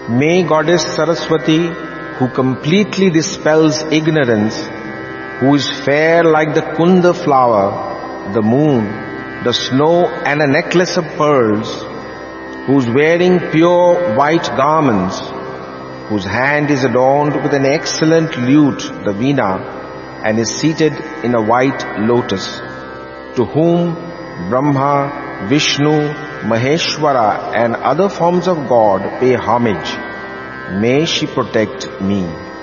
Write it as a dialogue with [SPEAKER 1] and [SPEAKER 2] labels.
[SPEAKER 1] May Goddess Saraswati, who completely dispels ignorance, who is fair like the kunda flower, the moon, the snow and a necklace of pearls, who is wearing pure white garments, whose hand is adorned with an excellent lute, the veena, and is seated in a white lotus, to whom Brahma, Vishnu, Maheshwara and other forms of God pay homage. May she protect me.